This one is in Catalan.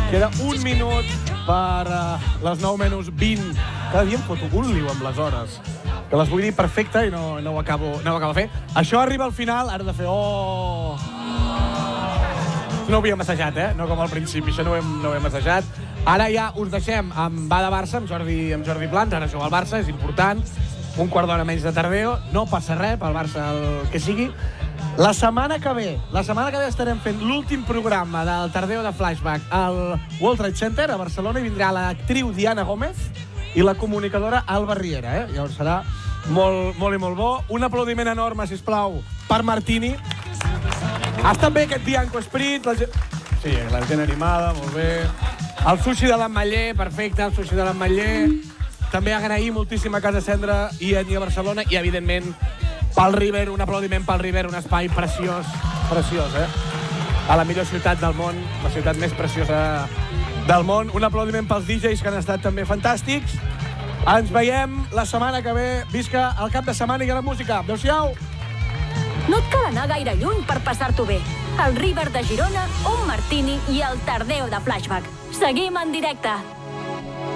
Queda un minut per les 9 menys 20. Cada dia em foto un liu amb les hores, que les vull dir perfecte i no ho acabo de fer. Això arriba al final, ara he de fer... Oh! No ho havíem assajat, No com al principi, això no ho hem assajat. Ara ja us deixem amb Va de Barça, amb Jordi Plans, ara juga al Barça, és important. Un quart d'hora menys de Tardeo, no passa res, pel Barça el que sigui. La setmana que ve estarem fent l'últim programa del Tardeo de Flashback al World Trade Center a Barcelona i vindrà l'actriu Diana Gómez i la comunicadora Alba Riera, Llavors serà molt i molt bo. Un aplaudiment enorme, sisplau, per Martini. Ha estat bé aquest Bianco Esprit. Sí, la gent animada, molt bé. El sushi de l'Ametller, perfecte, el sushi de l'Ametller. També agrair moltíssim a Casa Cendra i a Barcelona i, evidentment, pel River, un aplaudiment pel River, un espai preciós, a la millor ciutat del món, la ciutat més preciosa del món. Un aplaudiment pels DJs, que han estat també fantàstics. Ens veiem la setmana que ve. Visca el cap de setmana i la música. Adéu-siau! No et cal anar gaire lluny per passar-t'ho bé. El River de Girona, un Martini i el Tardeo de Flashback. Seguim en directe.